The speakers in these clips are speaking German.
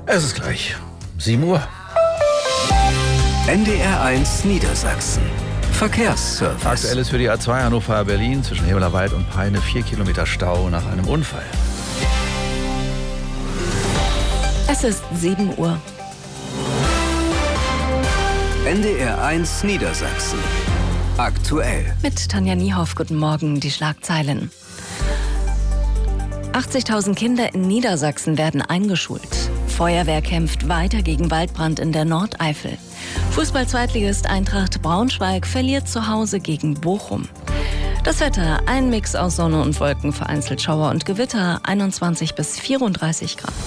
Es ist gleich 7 Uhr. NDR1 Niedersachsen. Verkehrsservice. Aktuell ist für die A2 Hannover-Berlin zwischen Hebelerwald und Peine 4 Kilometer Stau nach einem Unfall. Es ist 7 Uhr. NDR1 Niedersachsen. Aktuell. Mit Tanja Niehoff, guten Morgen, die Schlagzeilen. 80.000 Kinder in Niedersachsen werden eingeschult. Feuerwehr kämpft weiter gegen Waldbrand in der Nordeifel. Fußball-Zweitligist Eintracht Braunschweig verliert zu Hause gegen Bochum. Das Wetter, ein Mix aus Sonne und Wolken, vereinzelt Schauer und Gewitter, 21 bis 34 Grad.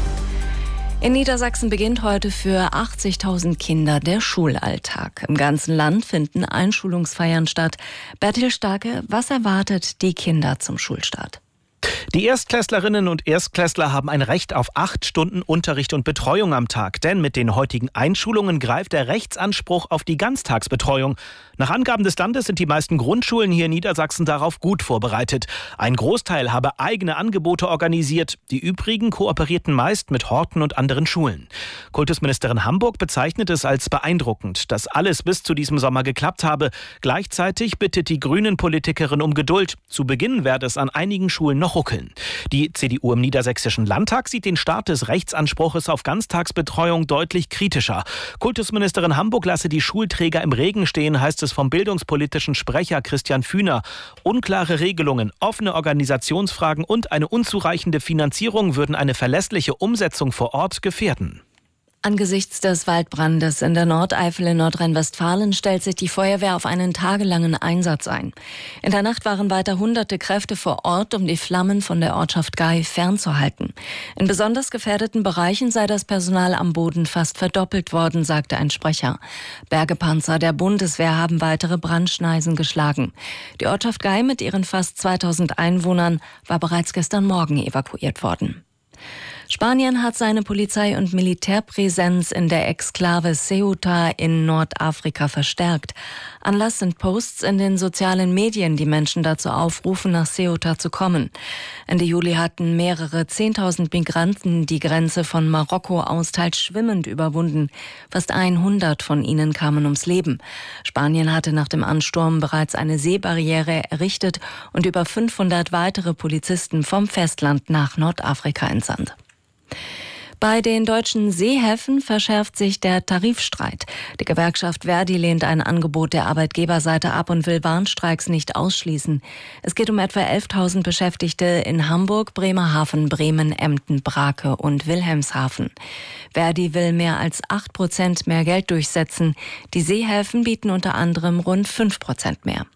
In Niedersachsen beginnt heute für 80.000 Kinder der Schulalltag. Im ganzen Land finden Einschulungsfeiern statt. Bertil Starke, was erwartet die Kinder zum Schulstart? Die Erstklässlerinnen und Erstklässler haben ein Recht auf 8 Stunden Unterricht und Betreuung am Tag. Denn mit den heutigen Einschulungen greift der Rechtsanspruch auf die Ganztagsbetreuung. Nach Angaben des Landes sind die meisten Grundschulen hier in Niedersachsen darauf gut vorbereitet. Ein Großteil habe eigene Angebote organisiert. Die übrigen kooperierten meist mit Horten und anderen Schulen. Kultusministerin Hamburg bezeichnet es als beeindruckend, dass alles bis zu diesem Sommer geklappt habe. Gleichzeitig bittet die Grünen-Politikerin um Geduld. Zu Beginn werde es an einigen Schulen noch ruckeln. Die CDU im Niedersächsischen Landtag sieht den Start des Rechtsanspruches auf Ganztagsbetreuung deutlich kritischer. Kultusministerin Hamburg lasse die Schulträger im Regen stehen, heißt es vom bildungspolitischen Sprecher Christian Fühner. Unklare Regelungen, offene Organisationsfragen und eine unzureichende Finanzierung würden eine verlässliche Umsetzung vor Ort gefährden. Angesichts des Waldbrandes in der Nordeifel in Nordrhein-Westfalen stellt sich die Feuerwehr auf einen tagelangen Einsatz ein. In der Nacht waren weiter hunderte Kräfte vor Ort, um die Flammen von der Ortschaft Gail fernzuhalten. In besonders gefährdeten Bereichen sei das Personal am Boden fast verdoppelt worden, sagte ein Sprecher. Bergepanzer der Bundeswehr haben weitere Brandschneisen geschlagen. Die Ortschaft Gail mit ihren fast 2000 Einwohnern war bereits gestern Morgen evakuiert worden. Spanien hat seine Polizei- und Militärpräsenz in der Exklave Ceuta in Nordafrika verstärkt. Anlass sind Posts in den sozialen Medien, die Menschen dazu aufrufen, nach Ceuta zu kommen. Ende Juli hatten mehrere 10.000 Migranten die Grenze von Marokko aus teils schwimmend überwunden. Fast 100 von ihnen kamen ums Leben. Spanien hatte nach dem Ansturm bereits eine Seebarriere errichtet und über 500 weitere Polizisten vom Festland nach Nordafrika entsandt. Bei den deutschen Seehäfen verschärft sich der Tarifstreit. Die Gewerkschaft Verdi lehnt ein Angebot der Arbeitgeberseite ab und will Warnstreiks nicht ausschließen. Es geht um etwa 11.000 Beschäftigte in Hamburg, Bremerhaven, Bremen, Emden, Brake und Wilhelmshaven. Verdi will mehr als 8% mehr Geld durchsetzen. Die Seehäfen bieten unter anderem rund 5% mehr.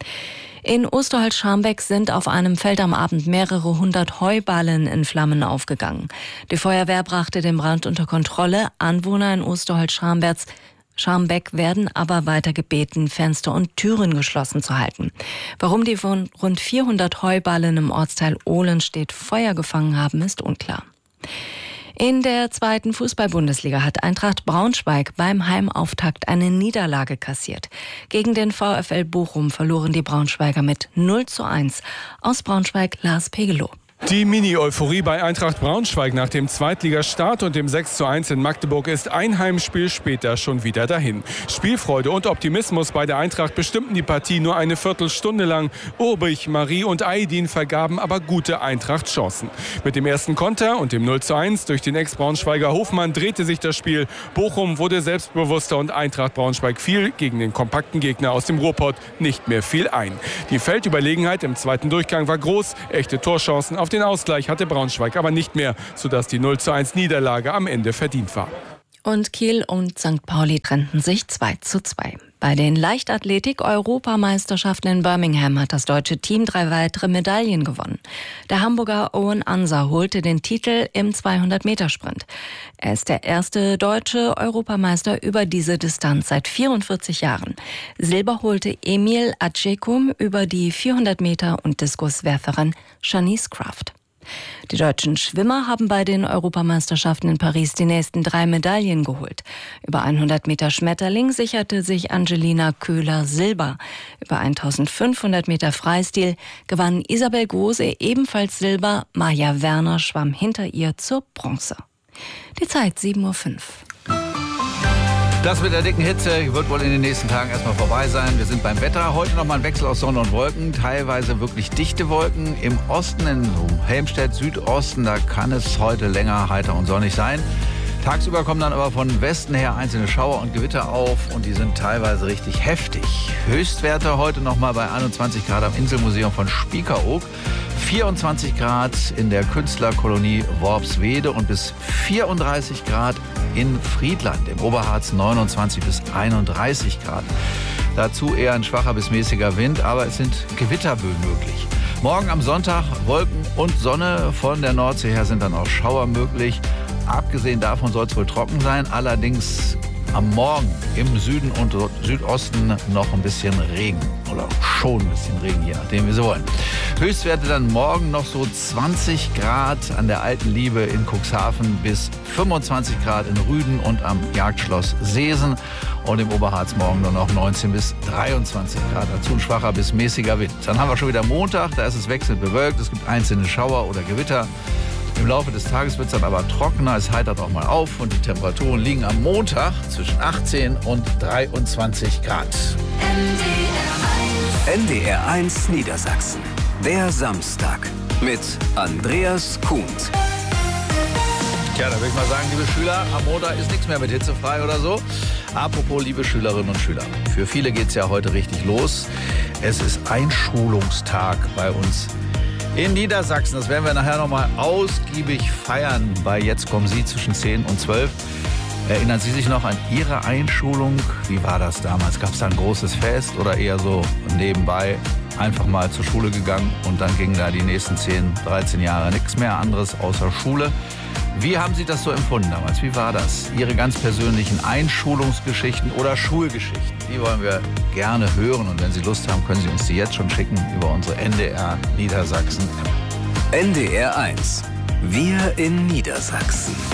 In Osterholz-Scharmbeck sind auf einem Feld am Abend mehrere hundert Heuballen in Flammen aufgegangen. Die Feuerwehr brachte den Brand unter Kontrolle. Anwohner in Osterholz-Scharmbeck werden aber weiter gebeten, Fenster und Türen geschlossen zu halten. Warum die von rund 400 Heuballen im Ortsteil Ohlenstedt Feuer gefangen haben, ist unklar. In der 2. Fußball-Bundesliga hat Eintracht Braunschweig beim Heimauftakt eine Niederlage kassiert. Gegen den VfL Bochum verloren die Braunschweiger mit 0:1. Aus Braunschweig Lars Pegelow. Die Mini-Euphorie bei Eintracht Braunschweig nach dem Zweitligastart und dem 6:1 in Magdeburg ist ein Heimspiel später schon wieder dahin. Spielfreude und Optimismus bei der Eintracht bestimmten die Partie nur eine Viertelstunde lang. Urbich, Marie und Aydin vergaben aber gute Eintracht-Chancen. Mit dem ersten Konter und dem 0:1 durch den Ex-Braunschweiger Hofmann drehte sich das Spiel. Bochum wurde selbstbewusster und Eintracht Braunschweig fiel gegen den kompakten Gegner aus dem Ruhrpott nicht mehr viel ein. Die Feldüberlegenheit im zweiten Durchgang war groß, echte Torchancen auf den Ausgleich hatte Braunschweig aber nicht mehr, sodass die 0:1 Niederlage am Ende verdient war. Und Kiel und St. Pauli trennten sich 2:2. Bei den Leichtathletik-Europameisterschaften in Birmingham hat das deutsche Team 3 weitere Medaillen gewonnen. Der Hamburger Owen Anser holte den Titel im 200-Meter-Sprint. Er ist der erste deutsche Europameister über diese Distanz seit 44 Jahren. Silber holte Emil Acecum über die 400 Meter und Diskuswerferin Shanice Kraft. Die deutschen Schwimmer haben bei den Europameisterschaften in Paris die nächsten 3 Medaillen geholt. Über 100 Meter Schmetterling sicherte sich Angelina Köhler Silber. Über 1500 Meter Freistil gewann Isabel Gose ebenfalls Silber. Maja Werner schwamm hinter ihr zur Bronze. Die Zeit 7:05 Uhr. Das mit der dicken Hitze wird wohl in den nächsten Tagen erstmal vorbei sein. Wir sind beim Wetter. Heute nochmal ein Wechsel aus Sonne und Wolken. Teilweise wirklich dichte Wolken. Im Osten, in Helmstedt, Südosten, da kann es heute länger heiter und sonnig sein. Tagsüber kommen dann aber von Westen her einzelne Schauer und Gewitter auf und die sind teilweise richtig heftig. Höchstwerte heute nochmal bei 21 Grad am Inselmuseum von Spiekeroog, 24 Grad in der Künstlerkolonie Worpswede und bis 34 Grad in Friedland, im Oberharz 29 bis 31 Grad. Dazu eher ein schwacher bis mäßiger Wind, aber es sind Gewitterböen möglich. Morgen am Sonntag Wolken und Sonne, von der Nordsee her sind dann auch Schauer möglich. Abgesehen davon soll es wohl trocken sein, allerdings am Morgen im Süden und Südosten noch ein bisschen Regen. Oder schon ein bisschen Regen, je nachdem, wie Sie wollen. Höchstwerte dann morgen noch so 20 Grad an der Alten Liebe in Cuxhaven bis 25 Grad in Rüden und am Jagdschloss Seesen. Und im Oberharz morgen nur noch 19 bis 23 Grad. Dazu ein schwacher bis mäßiger Wind. Dann haben wir schon wieder Montag, da ist es wechselnd bewölkt. Es gibt einzelne Schauer oder Gewitter. Im Laufe des Tages wird es dann aber trockener, es heitert auch mal auf und die Temperaturen liegen am Montag zwischen 18 und 23 Grad. NDR1 Niedersachsen. Der Samstag mit Andreas Kuhnt. Tja, da würde ich mal sagen, liebe Schüler, am Montag ist nichts mehr mit hitzefrei oder so. Apropos, liebe Schülerinnen und Schüler, für viele geht es ja heute richtig los. Es ist Einschulungstag bei uns in Niedersachsen. Das werden wir nachher nochmal ausgiebig feiern bei Jetzt kommen Sie zwischen 10 und 12. Erinnern Sie sich noch an Ihre Einschulung? Wie war das damals? Gab es da ein großes Fest oder eher so nebenbei einfach mal zur Schule gegangen und dann gingen da die nächsten 10, 13 Jahre nichts mehr anderes außer Schule? Wie haben Sie das so empfunden damals? Wie war das? Ihre ganz persönlichen Einschulungsgeschichten oder Schulgeschichten, die wollen wir gerne hören. Und wenn Sie Lust haben, können Sie uns die jetzt schon schicken über unsere NDR Niedersachsen App. NDR1. Wir in Niedersachsen.